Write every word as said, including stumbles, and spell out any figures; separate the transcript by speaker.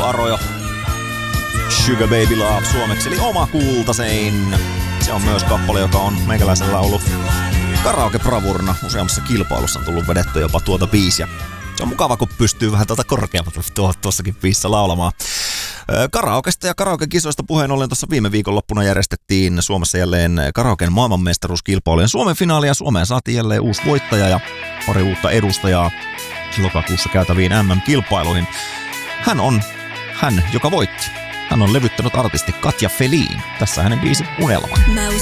Speaker 1: Arojo. Sugar Baby Love suomeksi, eli Oma kultasein. Se on myös kappale, joka on meikäläisellä ollut karaoke-bravurina. Useammassa kilpailussa on tullut vedetty jopa tuota biisiä. Se on mukava, kun pystyy vähän tuota korkeammalta tuossakin biisissä laulamaan. Karaokesta ja karaoke-kisoista puheen ollen tuossa viime viikonloppuna järjestettiin Suomessa jälleen karaoken maailmanmestaruuskilpailujen Suomen finaali ja Suomeen saatiin jälleen uusi voittaja ja pari uutta edustajaa lokakuussa käytäviin M M-kilpailuihin. Hän on hän, joka voitti. Hän on levyttänyt artisti Katja Felin. Tässä hänen biisi Unelma.